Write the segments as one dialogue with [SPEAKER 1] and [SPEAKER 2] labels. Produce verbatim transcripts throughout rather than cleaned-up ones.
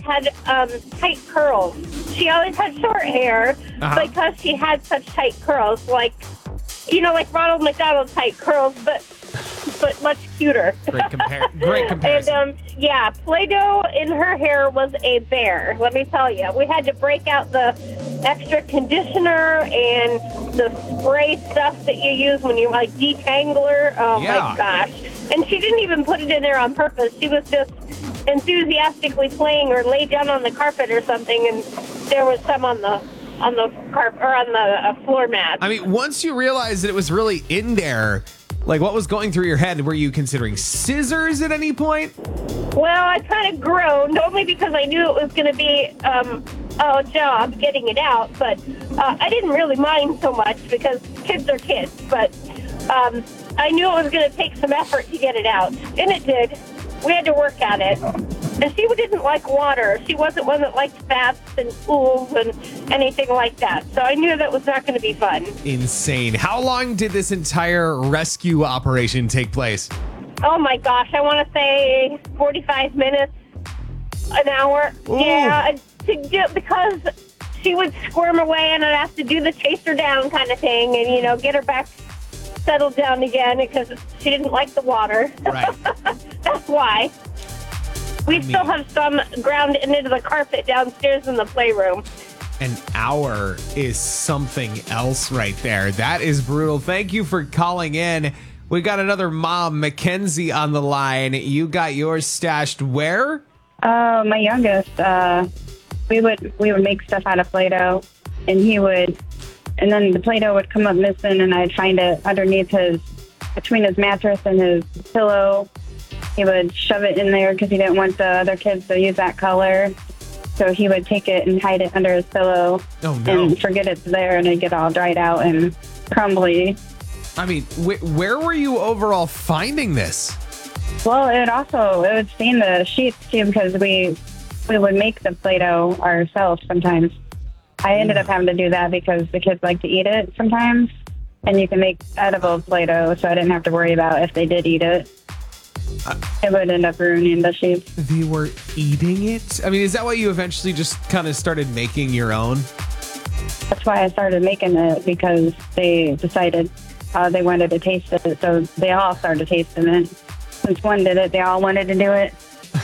[SPEAKER 1] had um, tight curls. She always had short hair
[SPEAKER 2] Uh-huh.
[SPEAKER 1] because she had such tight curls, like, you know, like Ronald McDonald tight curls, but but much cuter.
[SPEAKER 2] Great, compar- great comparison.
[SPEAKER 1] And, um, yeah, Play-Doh in her hair was a bear, let me tell you. We had to break out the extra conditioner and the spray stuff that you use when you, like, detangle her. Oh,
[SPEAKER 2] Yeah.
[SPEAKER 1] my gosh. And she didn't even put it in there on purpose. She was just enthusiastically playing or laid down on the carpet or something, and there was some on the on the carpet or on the uh, floor mat.
[SPEAKER 2] I mean, once you realized that it was really in there, like, what was going through your head? Were you considering scissors at any point?
[SPEAKER 1] Well, I kind of groaned, only because I knew it was going to be um, a job getting it out, but uh, I didn't really mind so much because kids are kids, but um, I knew it was going to take some effort to get it out, and it did. We had to work at it. And she didn't like water. She wasn't one that liked baths and pools and anything like that. So I knew that was not going to be fun.
[SPEAKER 2] Insane. How long did this entire rescue operation take place?
[SPEAKER 1] Oh, my gosh. I want to say forty-five minutes, an hour.
[SPEAKER 2] Ooh.
[SPEAKER 1] Yeah, to do, because she would squirm away and I'd have to do the chase her down kind of thing and, you know, get her back settled down again because she didn't like the water.
[SPEAKER 2] Right.
[SPEAKER 1] That's why. We
[SPEAKER 2] I mean,
[SPEAKER 1] still have some ground into the carpet downstairs in the playroom.
[SPEAKER 2] An hour is something else right there. That is brutal. Thank you for calling in. We got another mom, Mackenzie, on the line. You got yours stashed where?
[SPEAKER 3] Uh, my youngest, uh, we would we would make stuff out of Play-Doh, and he would, and then the Play-Doh would come up missing, and I'd find it underneath his, between his mattress and his pillow. He would shove it in there because he didn't want the other kids to use that color. So he would take it and hide it under his pillow
[SPEAKER 2] Oh, no.
[SPEAKER 3] and forget it's there, and it'd get all dried out and crumbly.
[SPEAKER 2] I mean, wh- where were you overall finding this?
[SPEAKER 3] Well, it also, it would stain the sheets too because we we would make the Play-Doh ourselves sometimes. I ended up having to do that because the kids like to eat it sometimes, and you can make edible Play-Doh, so I didn't have to worry about if they did eat it. It would end up ruining the sheets.
[SPEAKER 2] They were eating it? I mean, is that why you eventually just kind of started making your own?
[SPEAKER 3] That's why I started making it, because they decided uh, they wanted to taste it, so they all started tasting it. Since one did it, they all wanted to do it.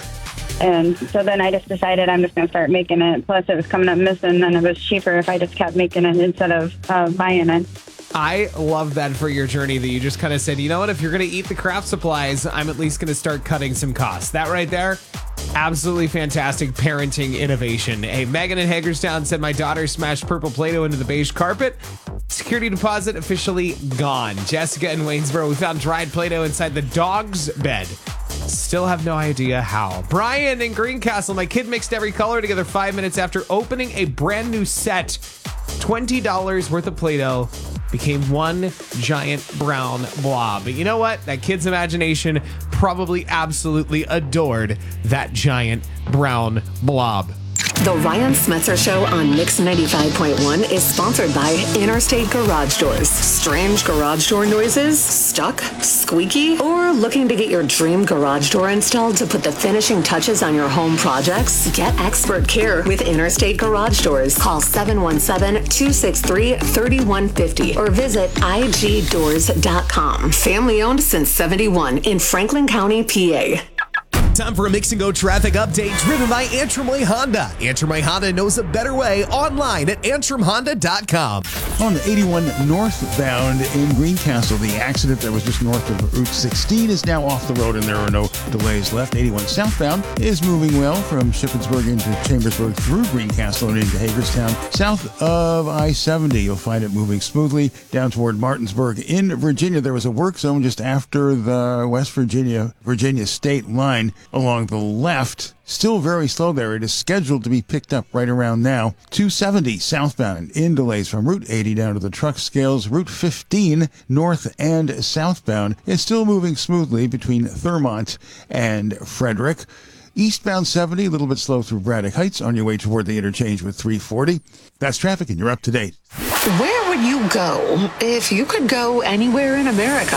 [SPEAKER 3] And so then I just decided I'm just going to start making it. Plus, it was coming up missing, and it was cheaper if I just kept making it instead of uh, buying it.
[SPEAKER 2] I love that for your journey that you just kind of said, you know what, if you're going to eat the craft supplies, I'm at least going to start cutting some costs. That right there, absolutely fantastic parenting innovation. Hey, Megan in Hagerstown said, my daughter smashed purple Play-Doh into the beige carpet. Security deposit officially gone. Jessica in Waynesboro, we found dried Play-Doh inside the dog's bed. Still have no idea how. Brian in Greencastle, my kid mixed every color together five minutes after opening a brand new set. twenty dollars worth of Play-Doh became one giant brown blob. But you know what? That kid's imagination probably absolutely adored that giant brown blob.
[SPEAKER 4] The Ryan Smetzer Show on Mix ninety-five point one is sponsored by Interstate Garage Doors. Strange garage door noises? Stuck? Squeaky? Or looking to get your dream garage door installed to put the finishing touches on your home projects? Get expert care with Interstate Garage Doors. Call seven one seven, two six three, three one five zero or visit I G doors dot com. Family owned since seventy-one in Franklin County, P A.
[SPEAKER 5] Time for a Mix and Go traffic update driven by Antrim Way Honda. Antrim Way Honda knows a better way online at antrim honda dot com.
[SPEAKER 6] On the eighty-one northbound in Greencastle, the accident that was just north of Route sixteen is now off the road and there are no delays left. eighty-one southbound is moving well from Shippensburg into Chambersburg through Greencastle and into Hagerstown. South of I seventy, you'll find it moving smoothly down toward Martinsburg. In Virginia, there was a work zone just after the West Virginia, Virginia state line along the left. Still very slow there. It is scheduled to be picked up right around now. two seventy southbound in delays from Route eighty down to the truck scales. Route fifteen north and southbound is still moving smoothly between Thurmont and Frederick. Eastbound seventy, a little bit slow through Braddock Heights on your way toward the interchange with three forty. That's traffic and you're up to date.
[SPEAKER 4] Where would you go if you could go anywhere in America?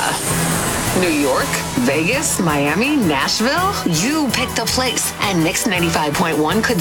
[SPEAKER 4] New York, Vegas, Miami, Nashville? You picked a place, and Mix ninety-five point one could